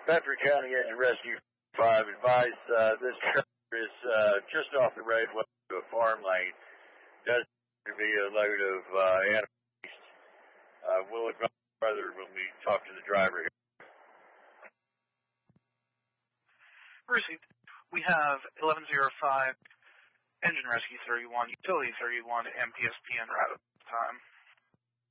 Bedford County Engine Rescue 5 advised this trailer is just off the roadway to a farm lane. Does appear to be a load of animal waste. We'll advise further when we talk to the driver here. Received. We have 1105 Engine Rescue 31, Utility 31, and PSPN route at the time.